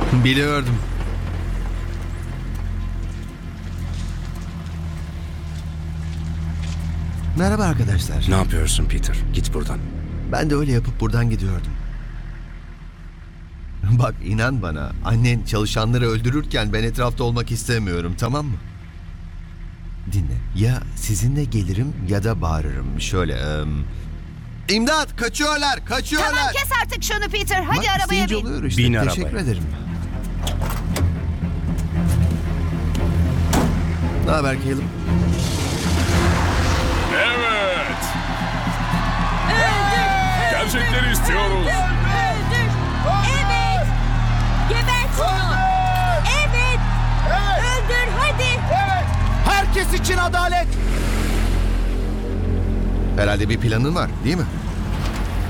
Biliyordum. Merhaba arkadaşlar. Ne yapıyorsun Peter? Git buradan. Ben de öyle yapıp buradan gidiyordum. Bak inan bana, annen çalışanları öldürürken ben etrafta olmak istemiyorum, tamam mı? Dinle, ya sizinle gelirim ya da bağırırım. Şöyle, İmdat! Kaçıyorlar! Kaçıyorlar! Tamam kes artık şunu Peter. Hadi Bak, arabaya isteyince bin. oluyor işte. Bin Teşekkür arabaya. ederim. Ne haber Caleb? Evet. Gerçekleri istiyoruz. Öldür. Evet. Gebert onu. Evet. Öldür hadi. Herkes için adalet. Herhalde bir planın var, değil mi?